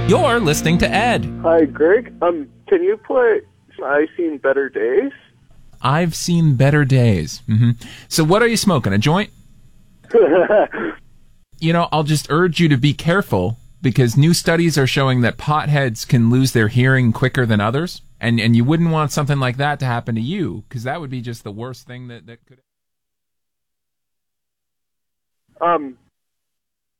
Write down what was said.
You're listening to Ed. Hi, Greg. Can you play I've Seen Better Days? I've seen better days. So what are you smoking, a joint? I'll just urge you to be careful, because new studies are showing that potheads can lose their hearing quicker than others, and you wouldn't want something like that to happen to you, because that would be just the worst thing that could...